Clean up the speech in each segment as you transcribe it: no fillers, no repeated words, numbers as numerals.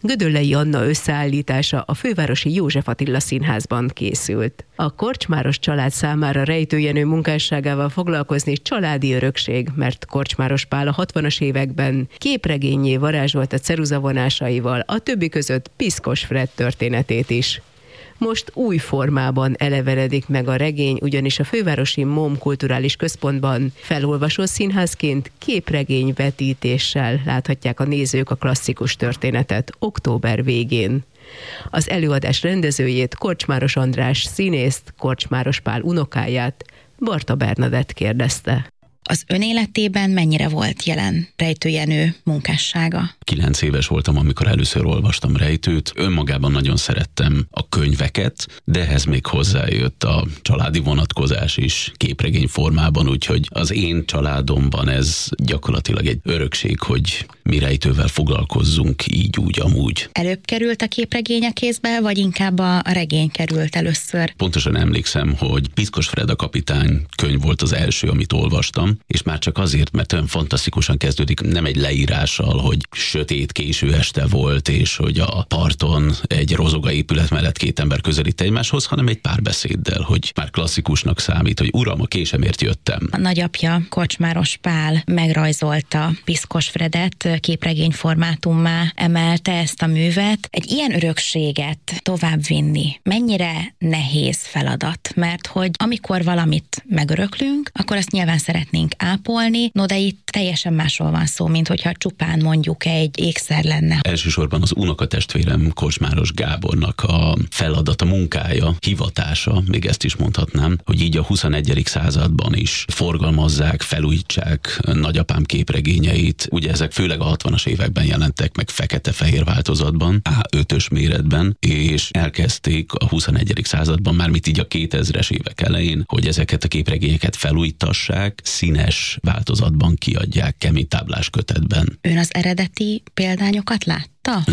Gödöllei Anna összeállítása a fővárosi József Attila Színházban készült. A Korcsmáros család számára Rejtő Jenő munkásságával foglalkozni családi örökség, mert Korcsmáros Pál a 60-as években képregénnyé varázsolta ceruzavonásaival a többi között Piszkos Fred történetét is. Most új formában elevenedik meg a regény, ugyanis a fővárosi MOM kulturális központban felolvasó színházként képregényvetítéssel láthatják a nézők a klasszikus történetet október végén. Az előadás rendezőjét, Korcsmáros András színészt, Korcsmáros Pál unokáját, Barta Bernadett kérdezte. Az ön életében mennyire volt jelen Rejtő Jenő munkássága? 9 éves voltam, amikor először olvastam Rejtőt. Önmagában nagyon szerettem a könyveket, de ehhez még hozzájött a családi vonatkozás is képregény formában, úgyhogy az én családomban ez gyakorlatilag egy örökség, hogy mi Rejtővel foglalkozzunk így, úgy, amúgy. Előbb került a képregény a kézbe, vagy inkább a regény került először? Pontosan emlékszem, hogy Piszkos Fred a kapitány könyv volt az első, amit olvastam, és már csak azért, mert olyan fantasztikusan kezdődik, nem egy leírással, hogy sötét késő este volt, és hogy a parton egy rozoga épület mellett 2 ember közelít egymáshoz, hanem egy párbeszéddel, hogy már klasszikusnak számít, hogy uram, a késemért jöttem. A nagyapja, Korcsmáros Pál megrajzolta Piszkos Fredet, képregény formátummá emelte ezt a művet. Egy ilyen örökséget továbbvinni mennyire nehéz feladat, mert hogy amikor valamit megöröklünk, akkor azt nyilván szeretnénk ápolni, no de itt teljesen másról van szó, mint hogyha csupán mondjuk egy ékszer lenne. Elsősorban az unokatestvérem Korcsmáros Gábornak a feladata, munkája, hivatása, még ezt is mondhatnám, hogy így a 21. században is forgalmazzák, felújítsák nagyapám képregényeit. Ugye ezek főleg a 60-as években jelentek meg fekete-fehér változatban, A5-ös méretben, és elkezdték a 21. században, mármint így a 2000-es évek elején, hogy ezeket a képregényeket felújítassák, színes változatban kiadják, kemény táblás kötetben. Ön az eredeti példányokat látta?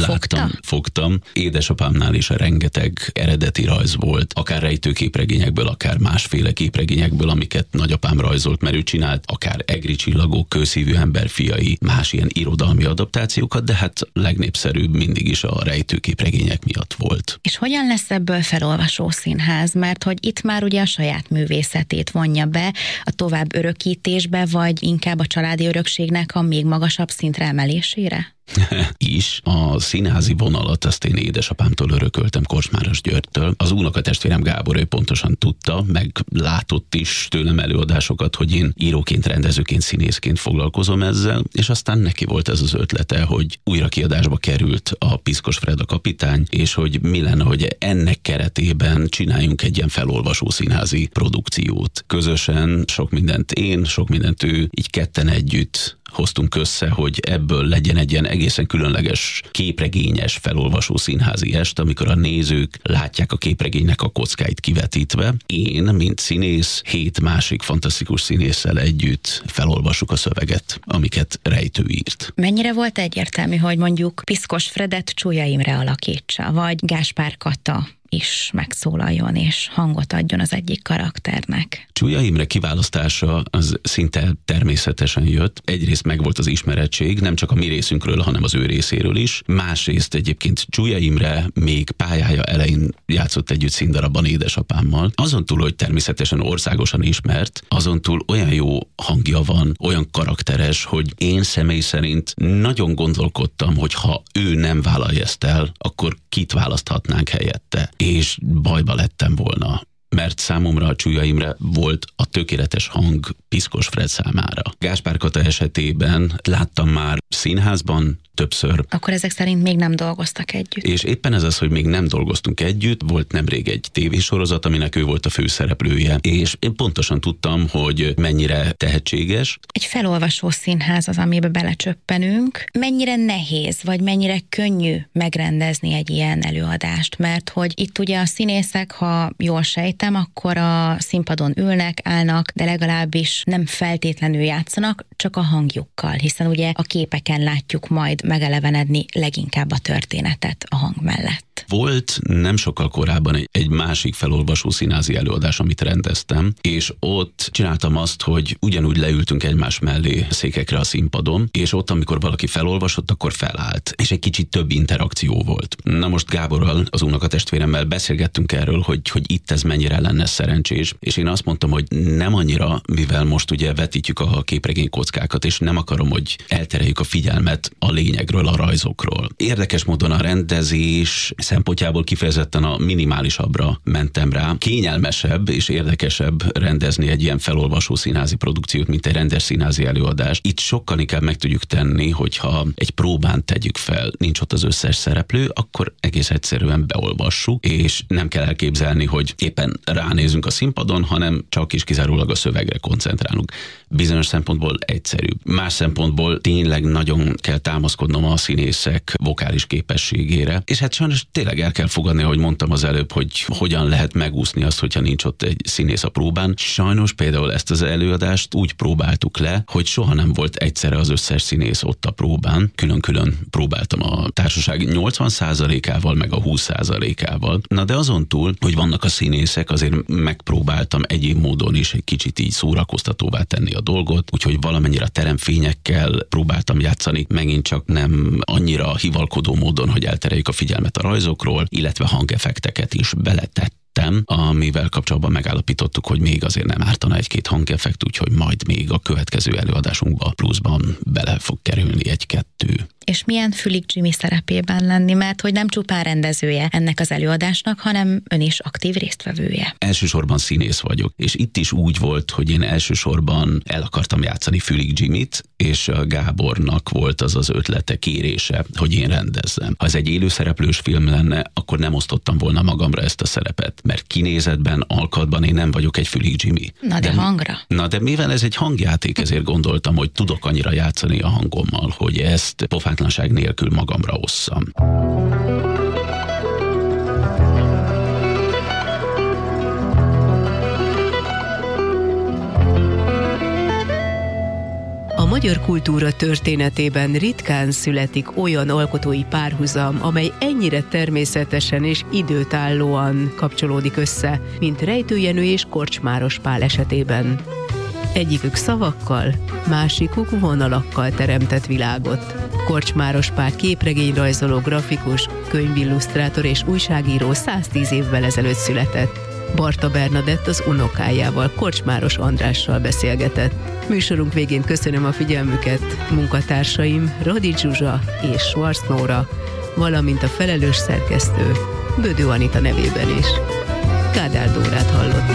Fogtam. Édesapámnál is rengeteg eredeti rajz volt, akár rejtőképregényekből, akár másféle képregényekből, amiket nagyapám rajzolt, mert ő csinált akár Egri csillagok, Kőszívű ember fiai, más ilyen irodalmi adaptációkat, de hát legnépszerűbb mindig is a rejtőképregények miatt volt. És hogyan lesz ebből felolvasó színház? Mert hogy itt már ugye a saját művészetét vonja be a tovább örökítésbe, vagy inkább a családi örökségnek a még magasabb szintre emelésére? is. A színházi vonalat azt én édesapámtól örököltem, Korcsmáros Györgytől. Az unokatestvérem Gábor, ő pontosan tudta, meg látott is tőlem előadásokat, hogy én íróként, rendezőként, színészként foglalkozom ezzel, és aztán neki volt ez az ötlete, hogy újra kiadásba került a Piszkos Fred a kapitány, és hogy mi lenne, hogy ennek keretében csináljunk egy ilyen felolvasó színházi produkciót. Közösen sok mindent én, sok mindent ő, így ketten együtt hoztunk össze, hogy ebből legyen egy ilyen egészen különleges képregényes felolvasó színházi est, amikor a nézők látják a képregénynek a kockáit kivetítve. Én, mint színész, 7 másik fantasztikus színésszel együtt felolvassuk a szöveget, amiket Rejtő írt. Mennyire volt egyértelmű, hogy mondjuk Piszkos Fredet Csúlya Imre alakítsa, vagy Gáspár Kata is megszólaljon és hangot adjon az egyik karakternek? Csúlya Imre kiválasztása az szinte természetesen jött. Egyrészt megvolt az ismerettség, nem csak a mi részünkről, hanem az ő részéről is. Másrészt egyébként Csúlya Imre még pályája elején játszott együtt színdarabban édesapámmal. Azon túl, hogy természetesen országosan ismert, azon túl olyan jó hangja van, olyan karakteres, hogy én személy szerint nagyon gondolkodtam, hogy ha ő nem vállalja ezt el, akkor kit választhatnánk helyette. És bajba lettem volna, mert számomra a Csúlya Imre volt a tökéletes hang Piszkos Fred számára. Gáspár Kata esetében láttam már színházban többször. Akkor ezek szerint még nem dolgoztak együtt. És éppen ez az, hogy még nem dolgoztunk együtt, volt nemrég egy tévésorozat, aminek ő volt a főszereplője, és én pontosan tudtam, hogy mennyire tehetséges. Egy felolvasó színház az, amibe belecsöppenünk. Mennyire nehéz, vagy mennyire könnyű megrendezni egy ilyen előadást, mert hogy itt ugye a színészek, ha jól sejtem, akkor a színpadon ülnek, állnak, de legalábbis nem feltétlenül játszanak, csak a hangjukkal, hiszen ugye a képeken látjuk majd megelevenedni leginkább a történetet a hang mellett. Volt nem sokkal korábban egy másik felolvasó színházi előadás, amit rendeztem, és ott csináltam azt, hogy ugyanúgy leültünk egymás mellé székekre a színpadon, és ott, amikor valaki felolvasott, akkor felállt, és egy kicsit több interakció volt. Na most Gáborral, az unokatestvéremmel beszélgettünk erről, hogy itt ez mennyire lenne szerencsés, és én azt mondtam, hogy nem annyira, mivel most ugye vetítjük a képregény kockákat, és nem akarom, hogy eltereljük a figyelmet a lényegről, a rajzokról. Érdekes módon a rendezés szempontjából kifejezetten a minimálisabbra mentem rá. Kényelmesebb és érdekesebb rendezni egy ilyen felolvasó színházi produkciót, mint egy rendes színházi előadás. Itt sokkal inkább meg tudjuk tenni, hogyha egy próbán tegyük fel, nincs ott az összes szereplő, akkor egész egyszerűen beolvassuk, és nem kell elképzelni, hogy éppen ránézünk a színpadon, hanem csak is kizárólag a szövegre koncentrálunk. Bizonyos szempontból egyszerűbb. Más szempontból tényleg nagyon kell támaszkodnom a színészek vokális képességére, és hát sajnos tényleg el kell fogadni, ahogy mondtam az előbb, hogy hogyan lehet megúszni azt, hogyha nincs ott egy színész a próbán. Sajnos például ezt az előadást úgy próbáltuk le, hogy soha nem volt egyszerre az összes színész ott a próbán. Külön-külön próbáltam a társaság 80%-ával, meg a 20%-ával. Na de azon túl, hogy vannak a színészek, azért megpróbáltam egyéb módon is egy kicsit így szórakoztatóvá tenni a dolgot, úgyhogy valamennyire teremfényekkel próbáltam játszani, megint csak nem annyira hivalkodó módon, hogy eltereljük a figyelmet a rajzokról, illetve hangeffekteket is beletettem, amivel kapcsolatban megállapítottuk, hogy még azért nem ártana egy-két hangeffekt, úgyhogy majd még a következő előadásunkba pluszban bele fog kerülni egy-kettő. És milyen Fülig Jimmy szerepében lenni, mert hogy nem csupán rendezője ennek az előadásnak, hanem ön is aktív résztvevője. Elsősorban színész vagyok, és itt is úgy volt, hogy én elsősorban el akartam játszani Fülig Jimmyt, és a Gábornak volt az ötlete, kérése, hogy én rendezzem. Ha ez egy élőszereplős film lenne, akkor nem osztottam volna magamra ezt a szerepet, mert kinézetben, alkatban én nem vagyok egy Fülig Jimmy. Na de hangra? Na de mivel ez egy hangjáték, ezért gondoltam, hogy tudok annyira játszani a hangommal, hogy ezt pofátlanság nélkül magamra osszam. A magyar kultúra történetében ritkán születik olyan alkotói párhuzam, amely ennyire természetesen és időtállóan kapcsolódik össze, mint Rejtő Jenő és Korcsmáros Pál esetében. Egyikük szavakkal, másikuk vonalakkal teremtett világot. Korcsmáros Pál képregényrajzoló, grafikus, könyvillusztrátor és újságíró 110 évvel ezelőtt született. Barta Bernadett az unokájával, Korcsmáros Andrással beszélgetett. Műsorunk végén köszönöm a figyelmüket munkatársaim Radi Zsuzsa és Schwarz Nóra, valamint a felelős szerkesztő Bödő Anita nevében is. Kádár Dórát hallott.